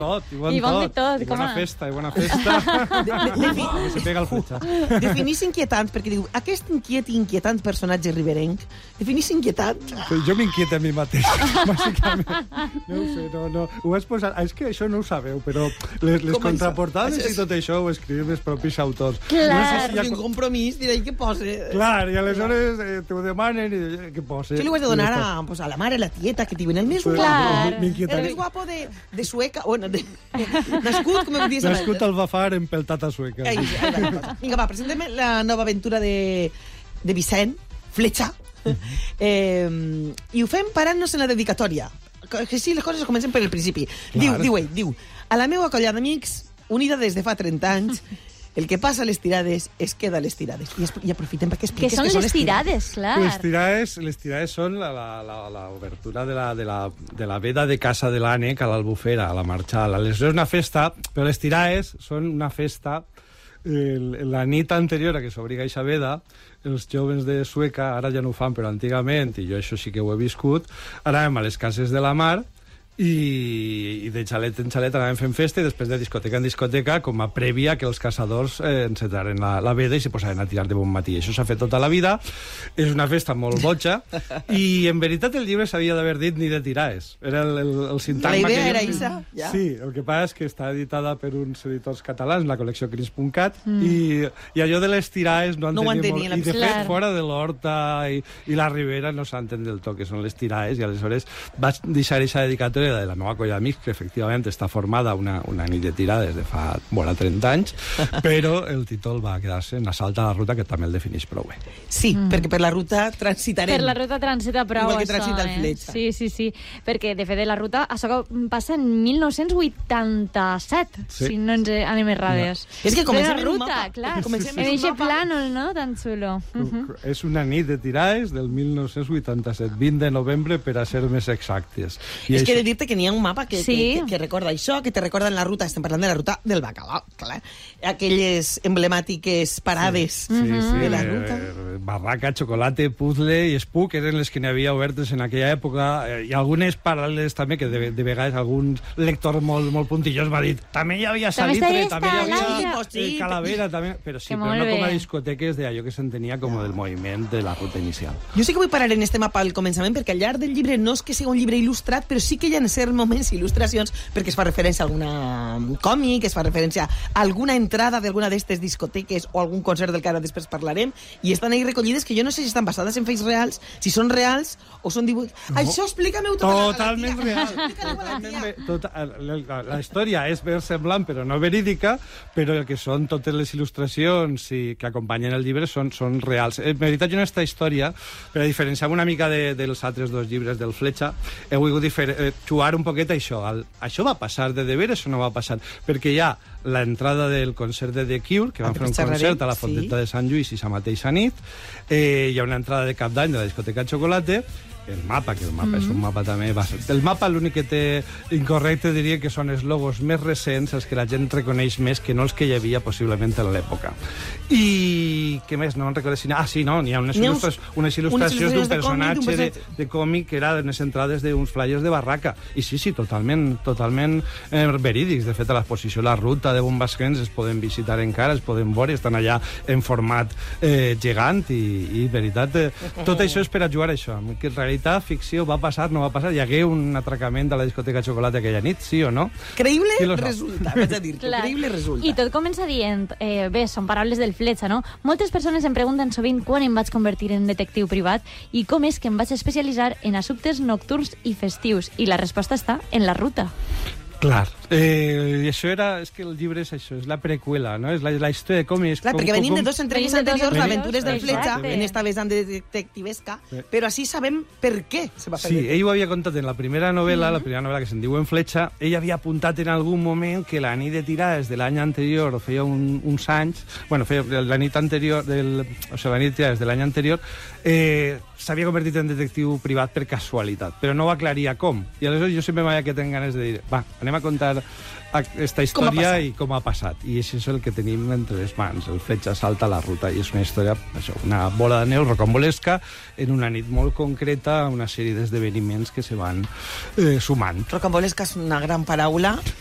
I bon de tot, com a... I bona festa. Se pega el fletxa. Definís inquietant, perquè diu, aquest inquietant personatge riberenc, definís inquietant. Jo m'inquieta a mi mateix, bàsicament. No ho sé, no. Ho vaig posar... És que això no ho sabeu, però les contraportades i tot això ho escriuen els propis autors. Clar. No sé si hi ha un compromís, diré, què posa? Clar, i aleshores t'ho demanen i què posa? Què li ho has de donar a la mare, a la tieta, que t'hi ven el més Clar. guapo de Sueca, bueno, nascut, com em dius? Nascut al Bafar, empeltat a Sueca. Vinga, va, presentem la nova aventura de Vicent, Fletxa, i ho fem parant-nos en la dedicatòria. Que sí, les coses comencen per el principi. Diu, a la meva colla d'amics, unida des de fa 30 anys, el que passa a les tirades es queda a les tirades. I aprofitem perquè expliques que són les tirades, clar. Les tirades són l'obertura de la veda de casa de l'ànec a l'Albufera, a la Marxal. És una festa, però les tirades són una festa. La nit anterior a que s'obriga aquesta veda, els joves de Sueca, ara ja no ho fan, però antigament, i jo això sí que ho he viscut, anàvem a les cases de la mar i de xalet en xalet anàvem fent festa i després de discoteca en discoteca com a prèvia que els caçadors encetaren la veda i se posaven a tirar de bon matí. Això s'ha fet tota la vida, és una festa molt boja i en veritat el llibre s'havia d'haver dit ni de tiraes. Era el sintagma. La idea era Isa? Ja. Sí, el que passa és que està editada per uns editors catalans, la col·lecció Cris.cat, i allò de les tiraes no entenia molt. I de fet, fora de l'Horta i la Ribera no s'entén del tot que són les tiraes i aleshores vaig deixar aquesta dedicatòria de la meva colla d'amics, que efectivament està formada una nit de tirades de fa 30 anys, però el títol va quedar-se en Assalt a la ruta, que també el defineix prou bé. Sí, perquè per la ruta transitarem. Per la ruta transita prou, igual que transita el Fletxa. Sí, perquè de fet de la ruta això passa en 1987, si no ens anem errades. És que comencem en un mapa. Clar. En eixe plànol, no? Tan xulo. És una nit de tirades del 1987, 20 de novembre, per a ser més exactes. És que he de dir que n'hi ha un mapa que recorda això, que te recorda en la ruta, estem parlant de la ruta del Bacalao, clar. Aquelles emblemàtiques parades de la ruta. Barraca, xocolate, puzzle i Spook eren les que n'hi havia obertes en aquella època, i algunes paral·leles també, que de vegades algun lector molt puntillós m'ha dit també hi havia salitre, també hi havia calavera, també, però sí, però no com a discoteques d'allò que s'entenia com del moviment de la ruta inicial. Jo sí que vull parar en este mapa al començament, perquè al llarg del llibre no és que sigui un llibre il·lustrat, però sí que hi ha certs moments, il·lustracions, perquè es fa referència a alguna còmic, es fa referència a alguna entrada d'alguna d'estes discoteques o algun concert del que ara després parlarem, i estan ahí recollides que jo no sé si estan basades en fets reals, si són reals o són dibuixos. No. Això explica-me-ho tot. Totalment real. La història és ben semblant, però no verídica, però el que són totes les il·lustracions que acompanyen el llibre són reals. En veritat, jo en aquesta història, per a diferenciar una mica dels altres dos llibres del Fletxa, he volgut jugar un poquet això. Això va passar de veres o no va passar? Perquè hi ha l'entrada del concert de The Cure, que van fer un concert a la Fonteta de Sant Lluís i la mateixa nit, hi ha una entrada de cap d'any de la discoteca Chocolate, el mapa, que el mapa és un mapa també... El mapa l'únic que té incorrecte diria que són els logos més recents, els que la gent reconeix més que no els que hi havia possiblement a l'època. I què més? No en recordo si... n'hi ha unes il·lustracions d'un personatge de còmic que era unes entrades d'uns flyers de barraca. I sí, totalment verídics. De fet, a l'exposició La Ruta de Bombasquens es poden visitar encara, es poden veure, estan allà en format gegant i veritat, tot això és per a jugar això, que en realitat ficció va passar, no va passar, hi hagué un atracament a la discoteca Xocolate aquella nit, sí o no? Creïble resulta, vaig a dir-te, creïble resulta. I tot comença dient, bé, són paraules del Fletxa, no? Moltes persones em pregunten sovint quan em vaig convertir en detectiu privat i com és que em vaig especialitzar en assumptes nocturns i festius, i la resposta està en la ruta. Clar. I això és que el llibre és això, és la preqüela, no? És la història de com és... Clar, perquè venim de dos entregues anteriors d'Aventures del Fletxa, en esta vessant de detectivesca, però així sabem per què se va fer. Sí, ell ho havia contat en la primera novel·la, la primera novel·la que se'n diu En Fletxa, ell havia apuntat en algun moment que la nit de tirades de l'any anterior, feia uns anys, feia la nit anterior, la nit de tirades de l'any anterior, s'havia convertit en detectiu privat per casualitat, però no va aclarir com. I aleshores jo sempre m'havia que tenir ganes de dir, anem a contar aquesta història i com ha passat. I això és el que tenim entre les mans. El Fletxa salta a la ruta i és una història, una bola de neu rocambolesca en una nit molt concreta, una sèrie d'esdeveniments que se van sumant. Rocambolesca és una gran paraula.